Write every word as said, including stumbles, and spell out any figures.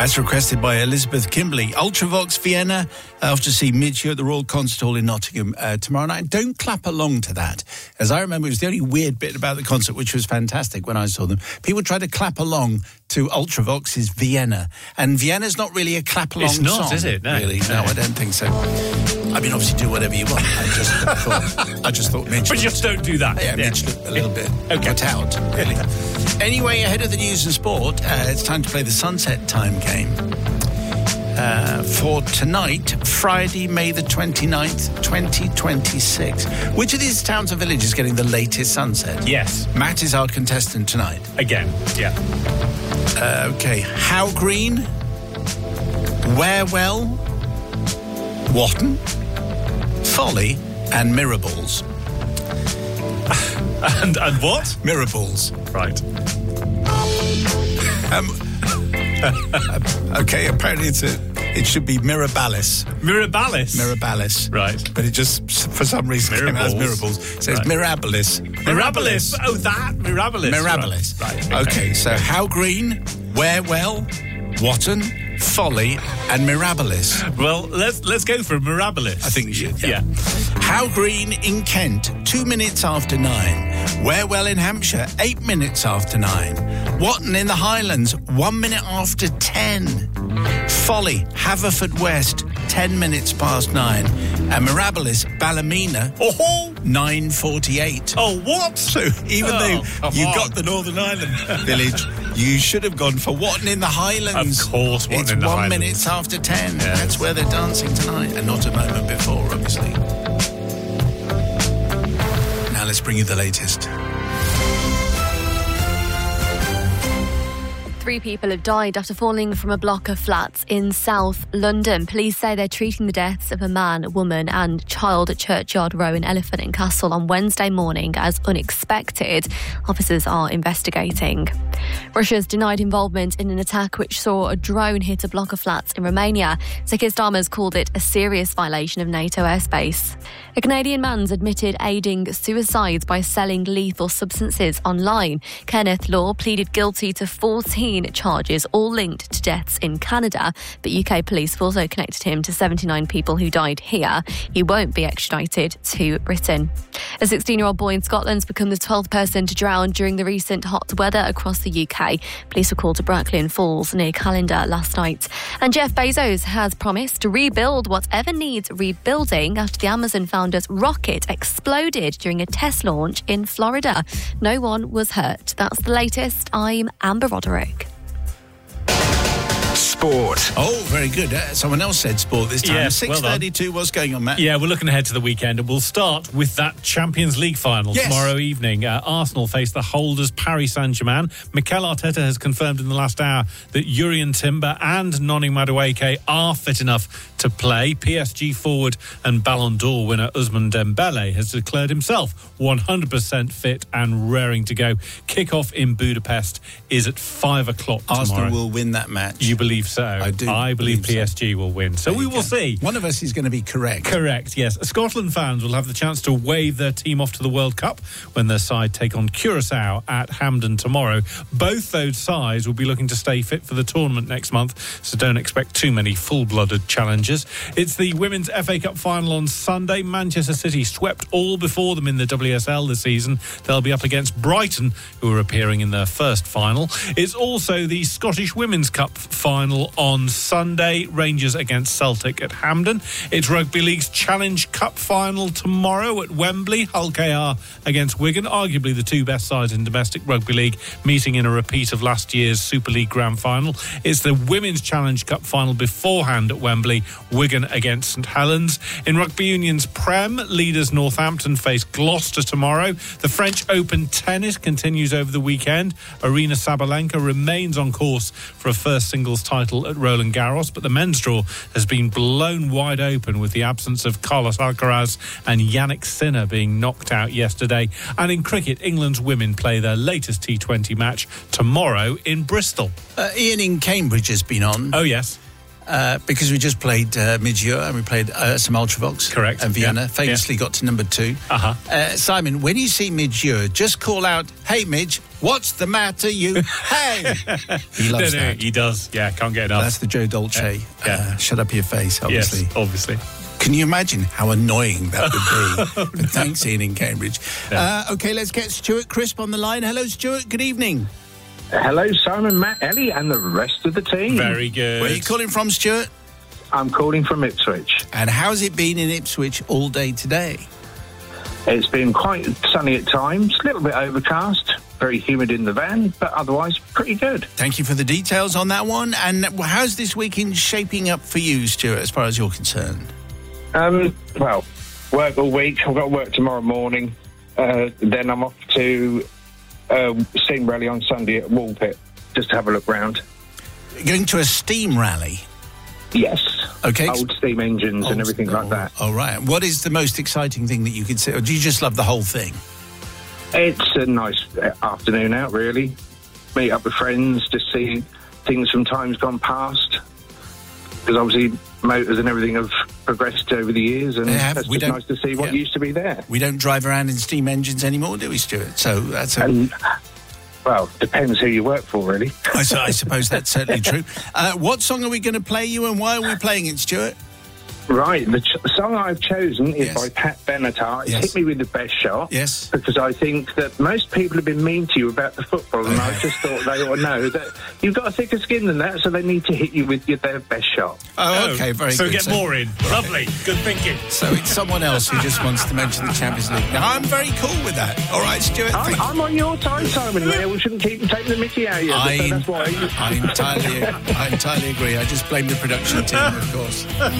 As requested by Elizabeth Kimberley. Ultravox Vienna, off to see Midge at the Royal Concert Hall in Nottingham uh, tomorrow night. Don't clap along to that. As I remember, it was the only weird bit about the concert, which was fantastic when I saw them. People tried to clap along to Ultravox's Vienna. And Vienna's not really a clap-along song. It's not, song, is it? No. Really, no, I don't think so. I mean, obviously, do whatever you want. I just thought, I just thought Midge... But just don't do that. Yeah, yeah. Midge looked a little bit okay. cut out, really. Anyway, ahead of the news and sport, uh, it's time to play the Sunset Time game. Uh, for tonight, Friday, May the twenty-ninth, twenty twenty-six. Which of these towns and villages is getting the latest sunset? Yes. Matt is our contestant tonight. Again, yeah. Uh, okay, How Green, Warewell, Watton, Folly, and Mirrorballs. and and what? Mirrorballs. Right. Um, okay, apparently it's a, it should be Mirabilis. Mirabilis? Mirabilis. Right. But it just, for some reason, came out as Mirrorballs. It says right. Mirabilis. Mirabilis. Oh, that? Mirabilis. Mirabilis. Right. right. Okay. okay, so How Green, Warewell, Watton, Folly, and Mirabilis. Well, let's let's go for Mirabilis. I think you should, yeah. yeah. How Green in Kent, two minutes after nine. Warewell in Hampshire, eight minutes after nine. Watton in the Highlands, one minute after ten. Folly, Haverfordwest, ten minutes past nine. And Mirabilis, Ballymena, oh, nine forty-eight. Oh, what? So even oh, though you on. got the Northern Ireland village, you should have gone for Watton in the Highlands. Of course, Watton it's in the one Highlands. minutes after ten. Yes. That's where they're dancing tonight, and not a moment before, obviously. Now let's bring you the latest. Three people have died after falling from a block of flats in South London. Police say they're treating the deaths of a man, a woman and child at Churchyard Row in Elephant and Castle on Wednesday morning as unexpected. Officers are investigating. Russia's denied involvement in an attack which saw a drone hit a block of flats in Romania. Sakir Starmer's called it a serious violation of NATO airspace. A Canadian man's admitted aiding suicides by selling lethal substances online. Kenneth Law pleaded guilty to fourteen charges, all linked to deaths in Canada, but U K police have also connected him to seventy-nine people who died here. He won't be extradited to Britain. A sixteen-year-old boy in Scotland's become the twelfth person to drown during the recent hot weather across the U K. Police were called to Bracklin Falls near Callander last night. And Jeff Bezos has promised to rebuild whatever needs rebuilding after the Amazon founder's rocket exploded during a test launch in Florida. No one was hurt. That's the latest. I'm Amber Roderick. Sport. Oh, very good. Uh, someone else said sport this time. Yes, six thirty-two, well what's going on, Matt? Yeah, we're looking ahead to the weekend, and we'll start with that Champions League final yes. tomorrow evening. Uh, Arsenal face the holders Paris Saint-Germain. Mikel Arteta has confirmed in the last hour that Jurrien Timber and Noni Madueke are fit enough to play. P S G forward and Ballon d'Or winner Ousmane Dembele has declared himself one hundred percent fit and raring to go. Kick-off in Budapest is at five o'clock tomorrow. Arsenal will win that match. You believe so? I do. I believe, believe P S G so. will win. So there we will go. see. One of us is going to be correct. Correct, yes. Scotland fans will have the chance to wave their team off to the World Cup when their side take on Curaçao at Hampden tomorrow. Both those sides will be looking to stay fit for the tournament next month, so don't expect too many full-blooded challenges. It's the Women's F A Cup final on Sunday. Manchester City swept all before them in the W S L this season. They'll be up against Brighton, who are appearing in their first final. It's also the Scottish Women's Cup final on Sunday. Rangers against Celtic at Hampden. It's Rugby League's Challenge Cup final tomorrow at Wembley. Hull K R against Wigan, arguably the two best sides in domestic rugby league, meeting in a repeat of last year's Super League Grand Final. It's the Women's Challenge Cup final beforehand at Wembley, Wigan against St Helens. In Rugby Union's Prem, leaders Northampton face Gloucester tomorrow. The French Open tennis continues over the weekend. Arina Sabalenka remains on course for a first singles title at Roland Garros, but the men's draw has been blown wide open with the absence of Carlos Alcaraz and Yannick Sinner being knocked out yesterday. And in cricket, England's women play their latest T twenty match tomorrow in Bristol. Uh, Ian in Cambridge has been on. Oh, yes. Uh, because we just played uh, Midgeur and we played uh, some Ultravox. Correct. And Vienna Yeah. famously Yeah. got to number two. Uh-huh. Uh, Simon, when you see Midgeur, just call out, "Hey, Midge, what's the matter, you?" Hey! He loves no, no, that. he does. Yeah, can't get enough. That's the Joe Dolce. Yeah. Yeah. Uh, shut up your face, obviously. Yes, obviously. Can you imagine how annoying that would be? But thanks, Ian in Cambridge. Yeah. Uh, okay, let's get Stuart Crisp on the line. Hello, Stuart. Good evening. Hello, Simon, Matt, Ellie, and the rest of the team. Very good. Where are you calling from, Stuart? I'm calling from Ipswich. And how's it been in Ipswich all day today? It's been quite sunny at times, a little bit overcast, very humid in the van, but otherwise pretty good. Thank you for the details on that one. And how's this weekend shaping up for you, Stuart, as far as you're concerned? Um, well, work all week. I've got work tomorrow morning. Uh, then I'm off to uh, Steam Rally on Sunday at Woolpit, just to have a look round. Going to a steam rally? Yes. Okay. Old steam engines Old- and everything like that. All right. What is the most exciting thing that you could say? Or do you just love the whole thing? It's a nice uh, afternoon out, really. Meet up with friends, just see things from times gone past. Because obviously motors and everything have progressed over the years, and They have. it's We just don't- nice to see what yeah. used to be there. We don't drive around in steam engines anymore, do we, Stuart? So that's a... And, well, depends who you work for, really. I, su- I suppose that's certainly true. Uh, what song are we going to play you, and why are we playing it, Stuart? Right, the ch- song I've chosen is Yes. by Pat Benatar. It's Yes. Hit Me With the Best Shot. Yes. Because I think that most people have been mean to you about the football, and I just thought they ought to know that you've got a thicker skin than that, so they need to hit you with your, their best shot. Oh, okay, very so good. get more in. Lovely. Good thinking. So it's someone else who just wants to mention the Champions League. Now, I'm very cool with that. All right, Stuart. I'm, thank you. I'm on your side, Simon. Mate. We shouldn't keep taking the mickey out of you. I, So that's why. I entirely, I entirely agree. I just blame the production team, of course.